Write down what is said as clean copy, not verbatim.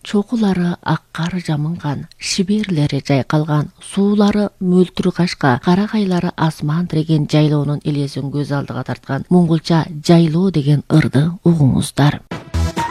чокулары ак кар жамынган, шиберлери жайкалган, суулары мөлтүр кашка, карагайлары асман тиреген жайлоонун элесин көз алдыга тарткан моңголча жайлоо деген ырды угуңуздар.